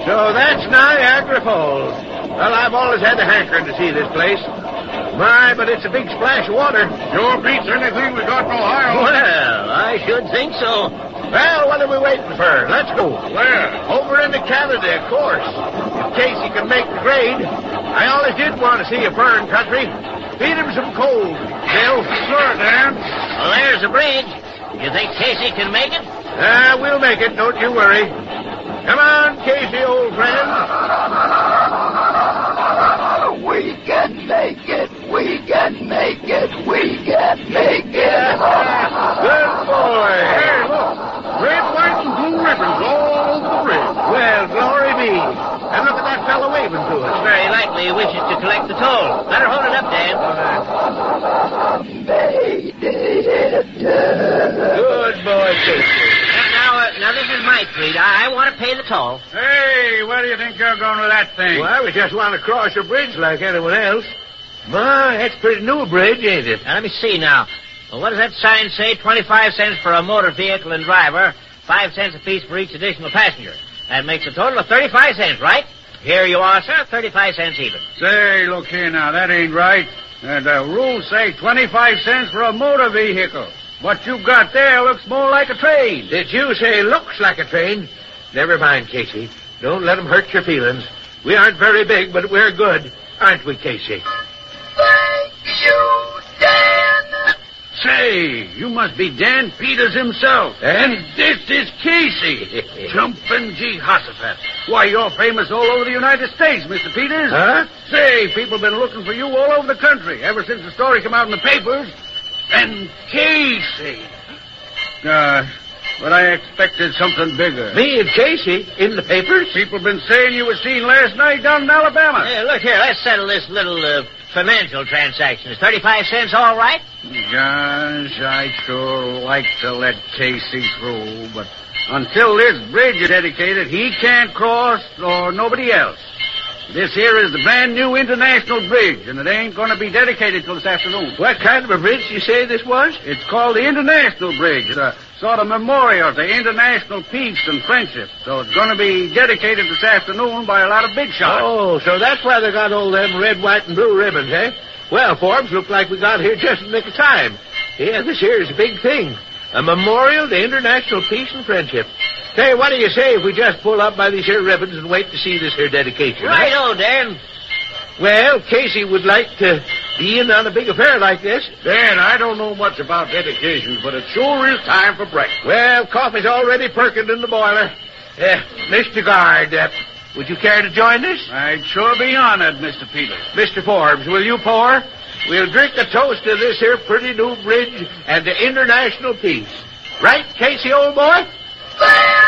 So that's Niagara Falls. Well, I've always had the hankering to see this place. My, but it's a big splash of water. Sure beats anything we got in Ohio. Well, I should think so. Well, what are we waiting for? Let's go. Where? Over into Canada, of course. In case he can make the grade. I always did want to see a fern country. Feed him some coal, Bill. Sure, Dan. Well, there's the bridge. You think Casey can make it? We'll make it, don't you worry. Come on, Casey, old friend. We can make it. We can make it. We can make it. Good boy. Hey, look. Red, white, and blue ribbons all over the bridge. Well, glory be. And look at that fellow waving to us. Very likely he wishes to collect the toll. Better hold it up, Dan. Made it. Good boy, Casey. Now, this is my treat. I want to pay the toll. Hey, where do you think you're going with that thing? Well, we just want to cross a bridge like anyone else. My, that's a pretty new bridge, ain't it? Now, let me see now. Well, what does that sign say? 25 cents for a motor vehicle and driver, 5 cents apiece for each additional passenger. That makes a total of 35 cents, right? Here you are, sir, 35 cents even. Say, look here now, that ain't right. The rules say 25 cents for a motor vehicle. What you got there looks more like a train. Did you say looks like a train? Never mind, Casey. Don't let 'em hurt your feelings. We aren't very big, but we're good. Aren't we, Casey? Thank you, Dan. Say, you must be Dan Peters himself. And this is Casey. Jumpin' Jehoshaphat. Why, you're famous all over the United States, Mr. Peters. Huh? Say, people been looking for you all over the country ever since the story came out in the papers. And Casey. But I expected something bigger. Me and Casey in the papers? People been saying you were seen last night down in Alabama. Hey, look here, let's settle this little financial transaction. Is 35 cents all right? Gosh, I sure like to let Casey through, but until this bridge is dedicated, he can't cross or nobody else. This here is the brand new international bridge, and it ain't going to be dedicated till this afternoon. What kind of a bridge you say this was? It's called the International Bridge. It's a sort of memorial to international peace and friendship. So it's going to be dedicated this afternoon by a lot of big shots. Oh, so that's why they got all them red, white, and blue ribbons, eh? Well, Forbes, look like we got here just in the nick of time. Yeah, this here is a big thing. A memorial to international peace and friendship. Hey, what do you say if we just pull up by these here ribbons and wait to see this here dedication? Right-o, Dan. Well, Casey would like to be in on a big affair like this. Dan, I don't know much about dedications, but it sure is time for breakfast. Well, coffee's already perking in the boiler. Mr. Guard, would you care to join us? I'd sure be honored, Mr. Peters. Mr. Forbes, will you pour? We'll drink a toast to this here pretty new bridge and to international peace. Right, Casey, old boy?